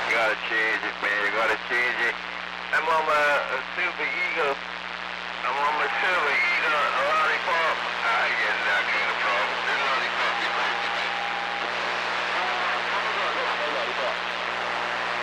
gotta change it, man. You gotta change it. I'm on my